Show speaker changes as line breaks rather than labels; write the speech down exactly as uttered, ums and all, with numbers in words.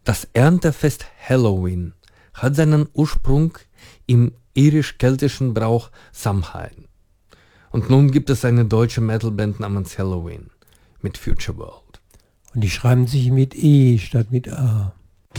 Das Erntefest Halloween hat seinen Ursprung im irisch-keltischen Brauch Samhain. Und nun gibt es eine deutsche Metalband namens Helloween mit Future World.
Und die schreiben sich mit E statt mit A.